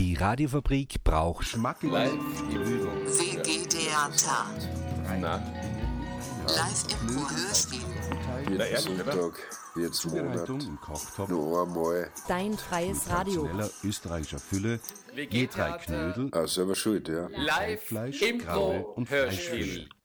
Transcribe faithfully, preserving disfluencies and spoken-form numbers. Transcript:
Die Radiofabrik braucht Schmack in W G-Theater. Na, Live-Impro-Hörspiel. jeden Sonntag, jetzt Monat, im Kochtopf, noch einmal. Dein freies Radio. schneller österreichischer Fülle, je drei Knödel, Ah, selber schuld, ja. Fleisch, Graue und Live-Impro-Hörspiel. Fleischfülle.